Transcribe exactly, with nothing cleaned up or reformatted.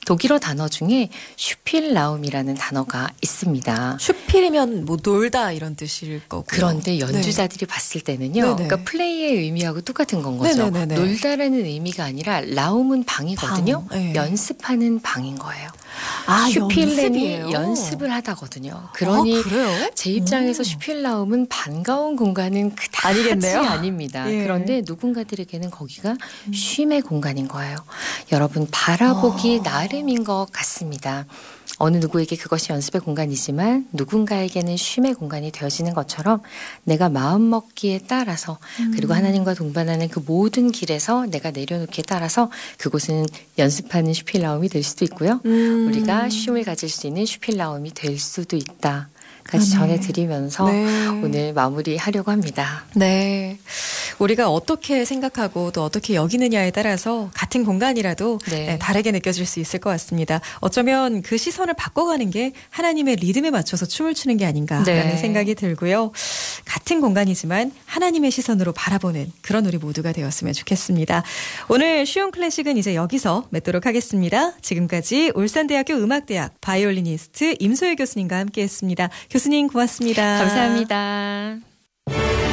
독일어 단어 중에 슈필라움이라는 단어가 있습니다. 슈필이면 뭐 놀다 이런 뜻일 거고요. 그런데 연주자들이 네. 봤을 때는요. 네네. 그러니까 플레이의 의미하고 똑같은 건 거죠. 네네네네. 놀다라는 의미가 아니라 라움은 방이거든요. 방. 네. 연습하는 방인 거예요. 아, 슈필렘이 연습을 하다거든요. 그러니 아, 제 입장에서 음. 슈필라움은 반가운 공간은 그다지 아니겠네요? 아닙니다. 예. 그런데 누군가들에게는 거기가 음. 쉼의 공간인 거예요. 여러분 바라보기 어. 나름인 것 같습니다. 어느 누구에게 그것이 연습의 공간이지만 누군가에게는 쉼의 공간이 되어지는 것처럼 내가 마음먹기에 따라서 음. 그리고 하나님과 동반하는 그 모든 길에서 내가 내려놓기에 따라서 그곳은 연습하는 슈필라움이 될 수도 있고요. 음. 우리가 쉼을 가질 수 있는 슈필라움이 될 수도 있다. 까지 전해드리면서 네. 오늘 마무리하려고 합니다. 네. 우리가 어떻게 생각하고 또 어떻게 여기느냐에 따라서 같은 공간이라도 네. 네, 다르게 느껴질 수 있을 것 같습니다. 어쩌면 그 시선을 바꿔가는 게 하나님의 리듬에 맞춰서 춤을 추는 게 아닌가라는 네. 생각이 들고요. 같은 공간이지만 하나님의 시선으로 바라보는 그런 우리 모두가 되었으면 좋겠습니다. 오늘 쉬운 클래식은 이제 여기서 맺도록 하겠습니다. 지금까지 울산대학교 음악대학 바이올리니스트 임소혜 교수님과 함께했습니다. 교수님 고맙습니다. 감사합니다.